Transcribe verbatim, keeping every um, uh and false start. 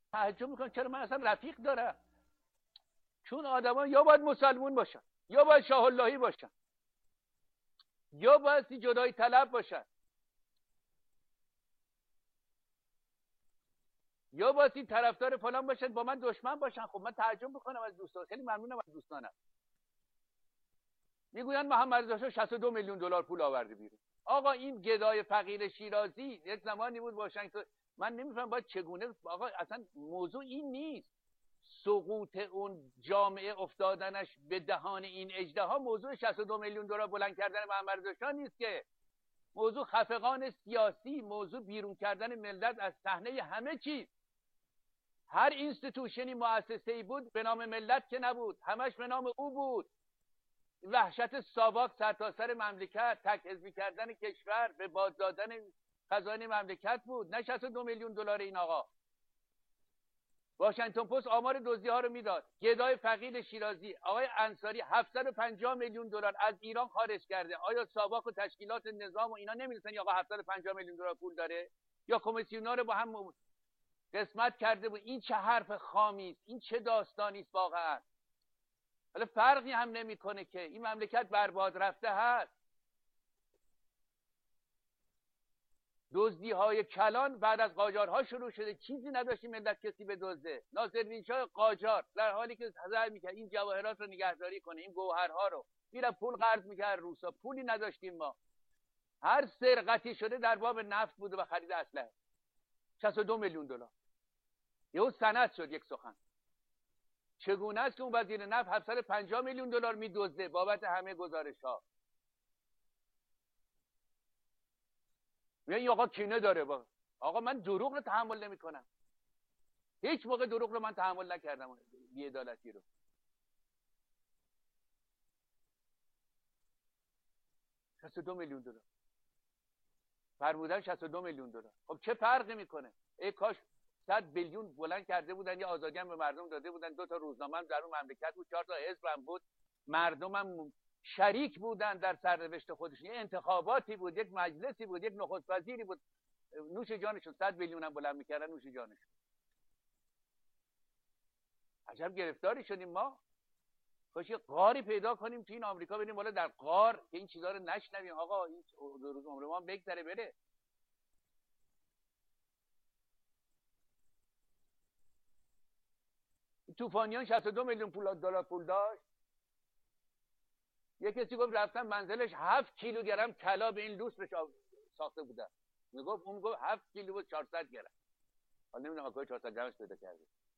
تعجب میکنم چرا من اصلا رفیق دارم. چون آدما یا باید مسلمون باشن، یا باید شاه اللهی باشن، یا باید جدایی طلب باشن، یا باید این طرفدار فلان باشن با من دشمن باشن. خب من تعجب میکنم از دوستان، خیلی ممنونم از دوستانم. میگوین محمد رضا شاه شصت و دو میلیون دلار پول آورده بیرون. آقا این گدای فقیر شیرازی یک زمانی بود واشنگتن، من نمیفهمم باید چگونه. آقا اصلا موضوع این نیست. سقوط اون جامعه افتادنش به دهان این اژدها موضوع شصت و دو میلیون دلار بلند کردن محمد رضا شاه نیست که. موضوع خفقان سیاسی، موضوع بیرون کردن ملت از صحنه همه چیز. هر اینستیتوشنی مؤسسه‌ای بود به نام ملت که نبود، همش به نام او بود. وحشت ساواک سرتاسر مملکت، تک حزبی کردن کشور، به باد دادن خزانه مملکت بود، نه شصت و دو میلیون دلار این آقا. واشنگتن پست آمار دزدی ها رو میداد. گدای فقیر شیرازی آقای انصاری هفتصد و پنجاه میلیون دلار از ایران خارج کرده. آیا ساواک و تشکیلات نظام و اینا نمی‌دونن آقا هفتصد و پنجاه میلیون دلار پول داره؟ یا کمیسیونا رو با هم قسمت کرده بود؟ این چه حرف خامی است، این چه داستانی است واقعا. حالا فرقی هم نمیکنه که این مملکت برباد رفته هست. دزدی های کلان بعد از قاجارها شروع شده، چیزی نداشتیم ملت کسی به دزده. ناصرالدین شاه قاجار در حالی که سعی میکرد این جواهرات رو نگهداری کنه، این گوهرها رو میره پول قرض میکرد روسا، پولی نداشتیم ما. هر سرقتی شده در باب نفت بوده و خرید اسلحه. شصت و دو میلیون دلار یهو سند شد یک سخن. چگونه است که اون وزیر نفت هفتصد و پنجاه میلیون دلار میدزده بابت همه گزارش‌ها؟ این آقا کینه داره با آقا. من دروغ رو تحمل نمی‌کنم. هیچ موقع دروغ رو من تحمل نکردم، بی‌عدالتی رو. شصت و دو میلیون دلار فرمودن، شصت و دو میلیون دلار. خب چه فرقی میکنه؟ ای کاش صد میلیون بلند کرده بودن، یه آزادی هم به مردم داده بودن، دو تا روزنامه هم در اون مملکت بود، چهار تا حزب هم بود، مردم هم شریک بودن در سرنوشت خودشون. یه انتخاباتی بود، یک مجلسی بود، یک نخست وزیری بود، نوش جانشون. صد میلیون هم بلند میکردن، نوش جانشون. عجب گرفتاری شدیم ما. کاش یه غاری پیدا کنیم تو این آمریکا، بریم بالا در غار که این چیزا رو نشنویم. آقا این دو روز عمر ما بگذره بره. طوفانیان شصت و دو میلیون دلار پول داشت. یه کسی گفت رفتن منزلش هفت کیلوگرم طلا به این لوس بشه ساخته بودن. میگفت اون گفت هفت کیلو و چهارصد گرم. حالا نمیدونم کجا چهارصد گرمش پیدا کرده.